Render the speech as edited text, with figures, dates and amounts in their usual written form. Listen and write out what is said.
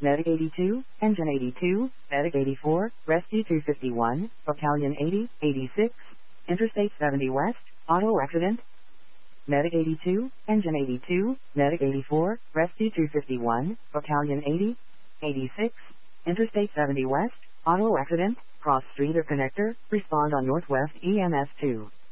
Medic 82, Engine 82, Medic 84, Rescue 251, Battalion 80, 86, Interstate 70 West, Auto Accident. Medic 82, Engine 82, Medic 84, Rescue 251, Battalion 80, 86, Interstate 70 West, Auto Accident, Cross Street or Connector, respond on Northwest EMS 2.